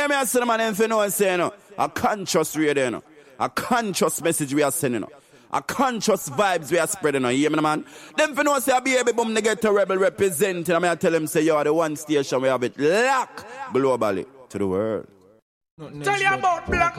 hear me? I say, man, if you know what I'm saying, a conscious radio, a conscious message we are sending, a conscious vibes we are spreading. You hear me, man? Them if you know, say, a baby boom, they get a rebel representing. I tell them, say, you are the one station we have it locked globally to the world. Tell you about Black